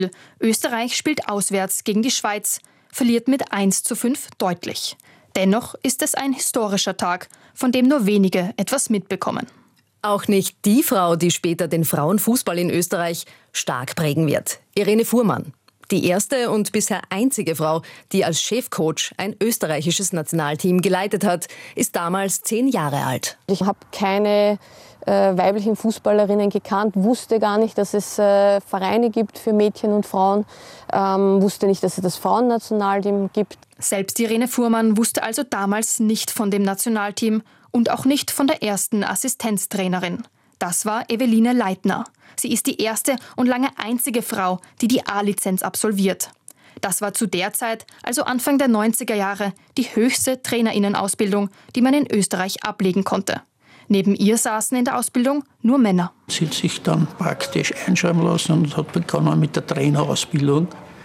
Österreich spielt auswärts gegen die Schweiz, verliert mit 1:5 deutlich. Dennoch ist es ein historischer Tag, von dem nur wenige etwas mitbekommen. Auch nicht die Frau, die später den Frauenfußball in Österreich stark prägen wird. Irene Fuhrmann. Die erste und bisher einzige Frau, die als Chefcoach ein österreichisches Nationalteam geleitet hat, ist damals 10 Jahre alt. Ich habe keine weiblichen Fußballerinnen gekannt, wusste gar nicht, dass es Vereine gibt für Mädchen und Frauen, wusste nicht, dass es das Frauennationalteam gibt. Selbst Irene Fuhrmann wusste also damals nicht von dem Nationalteam und auch nicht von der ersten Assistenztrainerin. Das war Eveline Leitner. Sie ist die erste und lange einzige Frau, die die A-Lizenz absolviert. Das war zu der Zeit, also Anfang der 90er Jahre, die höchste Trainerinnenausbildung, die man in Österreich ablegen konnte. Neben ihr saßen in der Ausbildung nur Männer. Sie hat sich dann praktisch einschreiben lassen und hat begonnen mit der Trainerausbildung.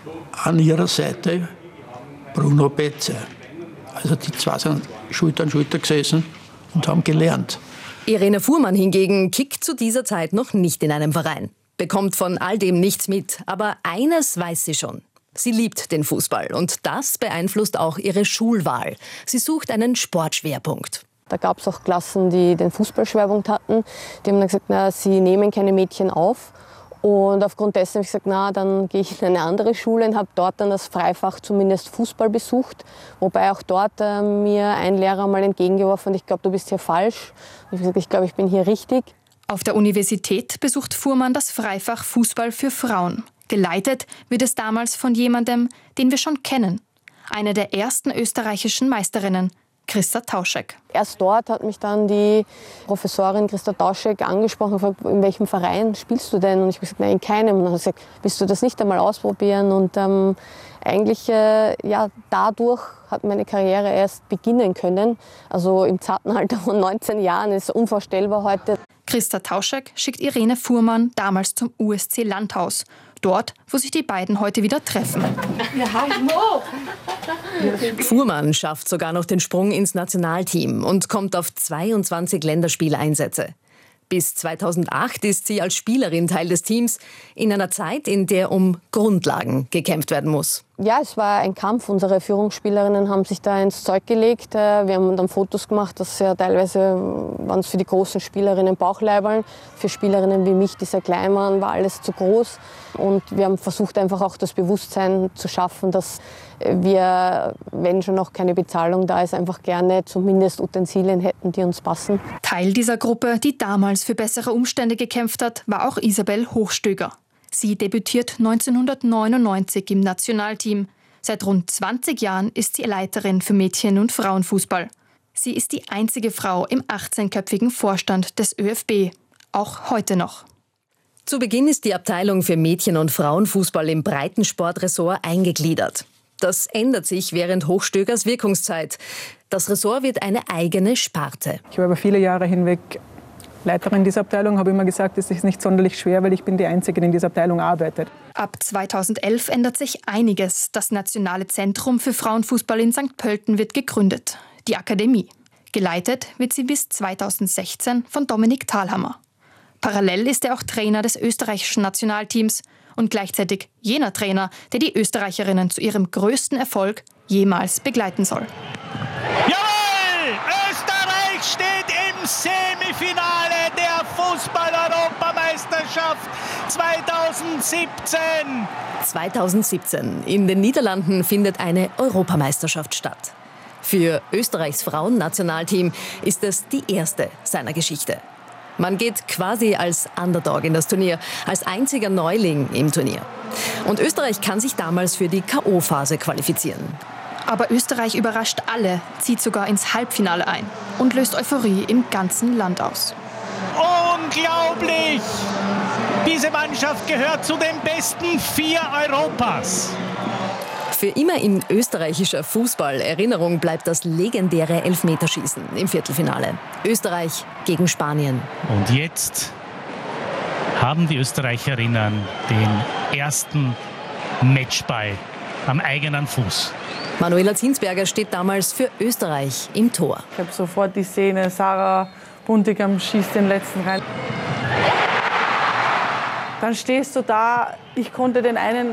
An ihrer Seite Bruno Betze. Also die zwei sind Schulter an Schulter gesessen und haben gelernt. Irene Fuhrmann hingegen kickt zu dieser Zeit noch nicht in einem Verein. Bekommt von all dem nichts mit. Aber eines weiß sie schon. Sie liebt den Fußball und das beeinflusst auch ihre Schulwahl. Sie sucht einen Sportschwerpunkt. Da gab es auch Klassen, die den Fußballschwerpunkt hatten. Die haben dann gesagt, na, sie nehmen keine Mädchen auf. Und aufgrund dessen habe ich gesagt, na, dann gehe ich in eine andere Schule und habe dort dann das Freifach zumindest Fußball besucht. Wobei auch dort mir ein Lehrer mal entgegengeworfen hat, ich glaube, du bist hier falsch. Und ich habe gesagt, ich glaube, ich bin hier richtig. Auf der Universität besucht Fuhrmann das Freifach Fußball für Frauen. Geleitet wird es damals von jemandem, den wir schon kennen. Eine der ersten österreichischen Meisterinnen, Christa Tauschek. Erst dort hat mich dann die Professorin Christa Tauschek angesprochen und gefragt, in welchem Verein spielst du denn? Und ich habe gesagt, nein, in keinem. Und dann hat sie gesagt, willst du das nicht einmal ausprobieren? Und eigentlich, dadurch hat meine Karriere erst beginnen können. Also im zarten Alter von 19 Jahren, ist unvorstellbar heute. Christa Tauschek schickt Irene Fuhrmann damals zum USC Landhaus. Dort, wo sich die beiden heute wieder treffen. Fuhrmann schafft sogar noch den Sprung ins Nationalteam und kommt auf 22 Länderspieleinsätze. Bis 2008 ist sie als Spielerin Teil des Teams, in einer Zeit, in der um Grundlagen gekämpft werden muss. Ja, es war ein Kampf. Unsere Führungsspielerinnen haben sich da ins Zeug gelegt. Wir haben dann Fotos gemacht, das ja teilweise waren es für die großen Spielerinnen Bauchleiberl. Für Spielerinnen wie mich, die sehr klein waren, war alles zu groß. Und wir haben versucht, einfach auch das Bewusstsein zu schaffen, dass wir, wenn schon noch keine Bezahlung da ist, einfach gerne zumindest Utensilien hätten, die uns passen. Teil dieser Gruppe, die damals für bessere Umstände gekämpft hat, war auch Isabel Hochstöger. Sie debütiert 1999 im Nationalteam. Seit rund 20 Jahren ist sie Leiterin für Mädchen- und Frauenfußball. Sie ist die einzige Frau im 18-köpfigen Vorstand des ÖFB. Auch heute noch. Zu Beginn ist die Abteilung für Mädchen- und Frauenfußball im Breitensportressort eingegliedert. Das ändert sich während Hochstögers Wirkungszeit. Das Ressort wird eine eigene Sparte. Ich war über viele Jahre hinweg Leiterin dieser Abteilung, habe immer gesagt, es ist nicht sonderlich schwer, weil ich bin die Einzige, die in dieser Abteilung arbeitet. Ab 2011 ändert sich einiges. Das Nationale Zentrum für Frauenfußball in St. Pölten wird gegründet, die Akademie. Geleitet wird sie bis 2016 von Dominik Thalhammer. Parallel ist er auch Trainer des österreichischen Nationalteams und gleichzeitig jener Trainer, der die Österreicherinnen zu ihrem größten Erfolg jemals begleiten soll. Jawohl! Österreich steht im Semifinale der Fußball-Europameisterschaft 2017. 2017. In den Niederlanden findet eine Europameisterschaft statt. Für Österreichs Frauennationalteam ist es die erste seiner Geschichte. Man geht quasi als Underdog in das Turnier, als einziger Neuling im Turnier. Und Österreich kann sich damals für die K.O.-Phase qualifizieren. Aber Österreich überrascht alle, zieht sogar ins Halbfinale ein und löst Euphorie im ganzen Land aus. Unglaublich! Diese Mannschaft gehört zu den besten 4 Europas. Für immer in österreichischer Fußball-Erinnerung bleibt das legendäre Elfmeterschießen im Viertelfinale. Österreich gegen Spanien. Und jetzt haben die Österreicherinnen den ersten Matchball am eigenen Fuß. Manuela Zinsberger steht damals für Österreich im Tor. Ich habe sofort die Szene, Sarah Buntigam schießt den letzten rein. Dann stehst du da, ich konnte den einen